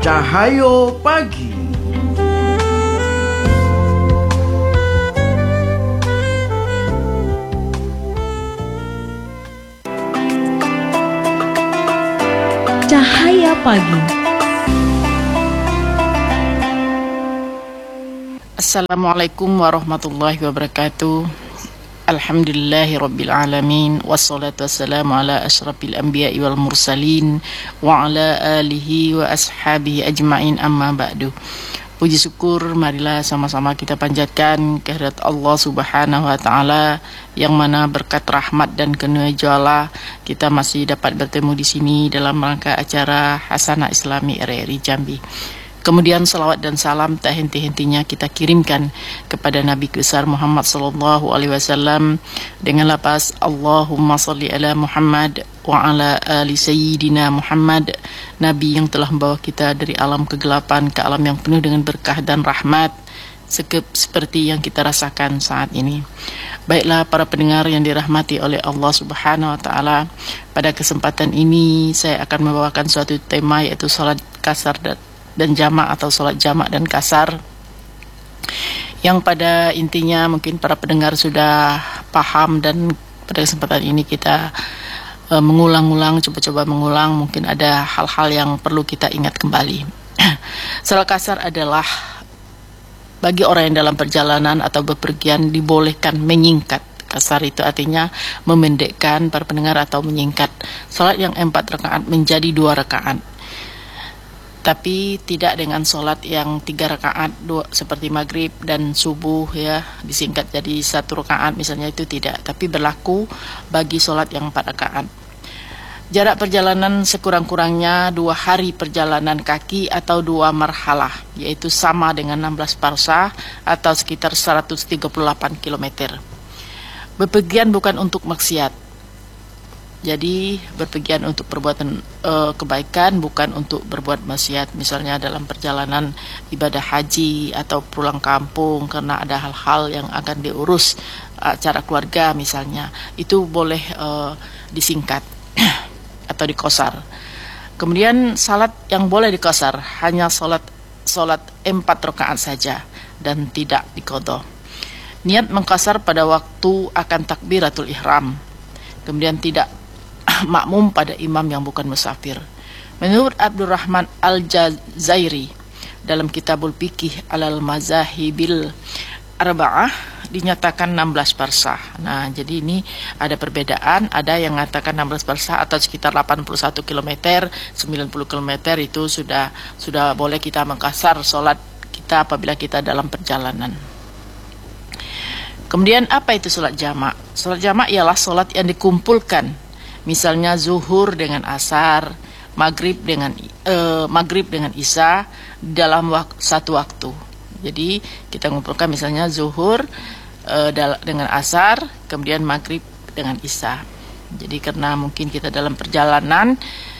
Cahaya Pagi. Cahaya Pagi. Assalamualaikum warahmatullahi wabarakatuh. Alhamdulillahi alamin. Wassalatu wassalamu ala asyrafil anbiya'i wal mursalin wa ala alihi wa ashabihi ajma'in, amma ba'du. Puji syukur marilah sama-sama kita panjatkan kehadirat Allah Subhanahu wa taala, yang mana berkat rahmat dan karunia Allah kita masih dapat bertemu di sini dalam rangka acara Hasanah Islami RRI Jambi. Kemudian salawat dan salam tak henti-hentinya kita kirimkan kepada Nabi besar Muhammad sallallahu alaihi wasallam dengan lafaz Allahumma shalli ala Muhammad wa ala ali sayyidina Muhammad, Nabi yang telah membawa kita dari alam kegelapan ke alam yang penuh dengan berkah dan rahmat, seperti yang kita rasakan saat ini. Baiklah para pendengar yang dirahmati oleh Allah Subhanahu wa taala, pada kesempatan ini saya akan membawakan suatu tema, yaitu salat kasar dan jamak atau salat jamak dan kasar, yang pada intinya mungkin para pendengar sudah paham, dan pada kesempatan ini kita mengulang-ulang, coba-coba mengulang, mungkin ada hal-hal yang perlu kita ingat kembali. Salat kasar adalah bagi orang yang dalam perjalanan atau bepergian dibolehkan menyingkat. Kasar itu artinya memendekkan para pendengar atau menyingkat salat yang 4 rakaat menjadi 2 rakaat. Tapi tidak dengan sholat yang 3 rakaat seperti maghrib dan subuh ya, disingkat jadi 1 rakaat misalnya, itu tidak. Tapi berlaku bagi sholat yang 4 rakaat. Jarak perjalanan sekurang-kurangnya 2 hari perjalanan kaki atau 2 marhalah, yaitu sama dengan 16 parsah atau sekitar 138 km. Bepergian bukan untuk maksiat. Jadi berpergian untuk perbuatan kebaikan, bukan untuk berbuat maksiat. Misalnya dalam perjalanan ibadah haji atau pulang kampung karena ada hal-hal yang akan diurus, acara keluarga misalnya, itu boleh disingkat atau dikosar. Kemudian salat yang boleh dikosar hanya salat 4 rakaat saja dan tidak diqadha. Niat mengkosar pada waktu akan takbiratul ihram. Kemudian tidak makmum pada imam yang bukan musafir. Menurut Abdurrahman Al-Jazairi dalam Kitabul Fiqih Alal Mazahibil Arba'ah dinyatakan 16 parsah. Nah, jadi ini ada perbedaan, ada yang mengatakan 16 parsah atau sekitar 81 km, 90 km itu sudah boleh kita mengkasar sholat kita apabila kita dalam perjalanan. Kemudian apa itu sholat jamak? Sholat jamak ialah sholat yang dikumpulkan, misalnya zuhur dengan asar, maghrib dengan isya dalam satu waktu. Jadi kita mengumpulkan misalnya zuhur dengan asar, kemudian maghrib dengan isya. Jadi karena mungkin kita dalam perjalanan,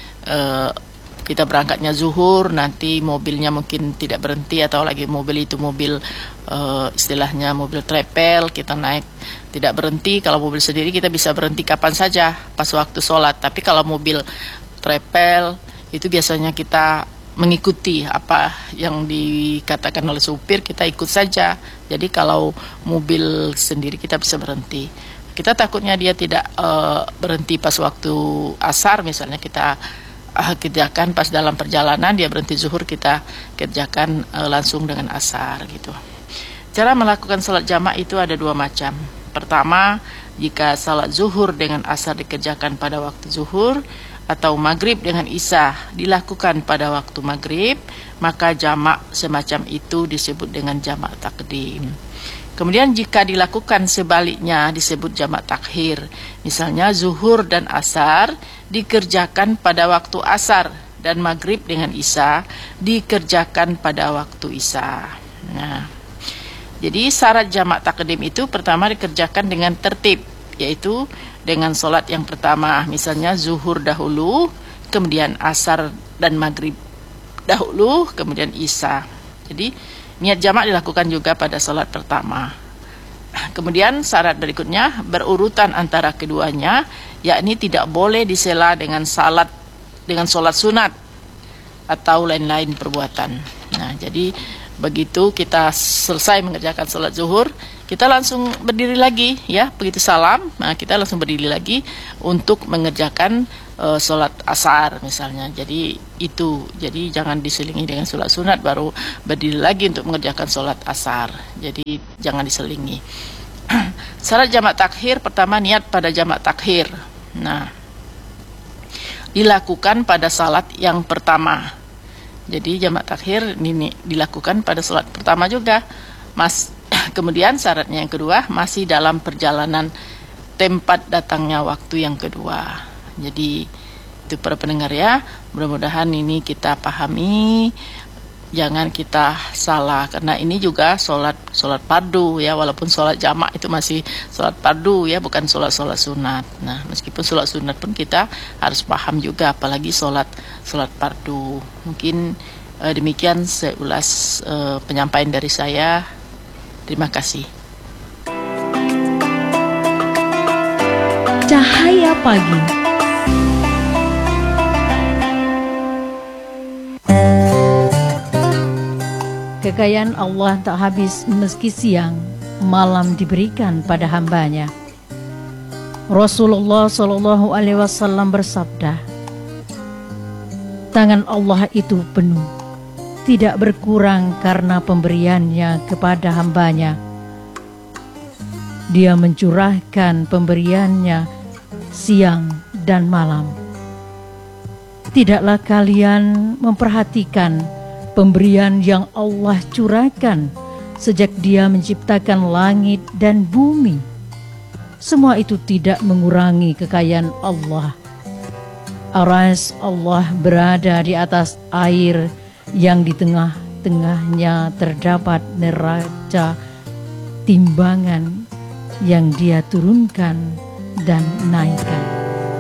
kita berangkatnya zuhur, nanti mobilnya mungkin tidak berhenti, atau lagi mobil itu mobil istilahnya mobil trepel, kita naik tidak berhenti. Kalau mobil sendiri kita bisa berhenti kapan saja pas waktu sholat, tapi kalau mobil trepel itu biasanya kita mengikuti apa yang dikatakan oleh supir, kita ikut saja. Jadi kalau mobil sendiri kita bisa berhenti. Kita takutnya dia tidak berhenti pas waktu asar misalnya, kita kerjakan pas dalam perjalanan, dia berhenti zuhur, kita kerjakan langsung dengan asar gitu. Cara melakukan salat jamak itu ada 2 macam. Pertama, jika salat zuhur dengan asar dikerjakan pada waktu zuhur, atau maghrib dengan isya dilakukan pada waktu maghrib, maka jamak semacam itu disebut dengan jamak takdim. Kemudian jika dilakukan sebaliknya disebut jamak takhir. Misalnya zuhur dan asar dikerjakan pada waktu asar, dan maghrib dengan isya dikerjakan pada waktu isya. Nah, jadi syarat jamak takdim itu pertama dikerjakan dengan tertib, yaitu dengan sholat yang pertama, misalnya zuhur dahulu, kemudian asar dan maghrib dahulu, kemudian isya. Jadi niat jamak dilakukan juga pada sholat pertama. Kemudian syarat berikutnya berurutan antara keduanya, yakni tidak boleh disela dengan sholat sunat atau lain-lain perbuatan. Nah, jadi begitu kita selesai mengerjakan sholat zuhur, kita langsung berdiri lagi ya. Begitu salam, nah kita langsung berdiri lagi untuk mengerjakan sholat asar misalnya. Jadi jangan diselingi dengan sholat sunat baru berdiri lagi untuk mengerjakan sholat asar. Jadi jangan diselingi. Syarat jamak takhir, pertama niat pada jamak takhir. Nah, dilakukan pada salat yang pertama. Jadi jamak takhir ini dilakukan pada salat pertama juga. Kemudian syaratnya yang kedua, masih dalam perjalanan tempat datangnya waktu yang kedua. Jadi itu para pendengar ya, mudah-mudahan ini kita pahami, jangan kita salah, karena ini juga sholat fardu ya, walaupun sholat jamak itu masih sholat fardu ya, bukan sholat sunat. Nah, meskipun sholat sunat pun kita harus paham juga, apalagi sholat fardu. Mungkin demikian saya ulas penyampaian dari saya. Terima kasih. Cahaya Pagi. Kekayaan Allah tak habis meski siang, malam diberikan pada hambanya. Rasulullah SAW bersabda, tangan Allah itu penuh, tidak berkurang karena pemberiannya kepada hambanya. Dia mencurahkan pemberiannya siang dan malam. Tidaklah kalian memperhatikan pemberian yang Allah curahkan sejak Dia menciptakan langit dan bumi. Semua itu tidak mengurangi kekayaan Allah. Aras Allah berada di atas air yang di tengah-tengahnya terdapat neraca timbangan yang Dia turunkan dan naikkan.